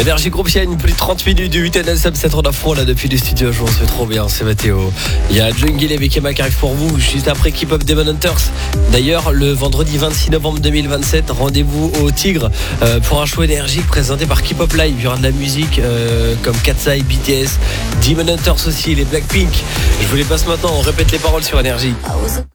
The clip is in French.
Énergie Groupe, il y a une plus de 30 minutes du 8 NSM, 7 en affront là depuis les studios. C'est trop bien, c'est Mathéo. Il y a Jungle avec Emma qui arrive pour vous juste après Keep Up Demon Hunters. D'ailleurs, le vendredi 26 novembre 2027, rendez-vous au Tigre pour un show énergique présenté par Keep Up Live. Il y aura de la musique comme Katsai, BTS, Demon Hunters aussi, les Blackpink. Je vous les passe maintenant, on répète les paroles sur Énergie.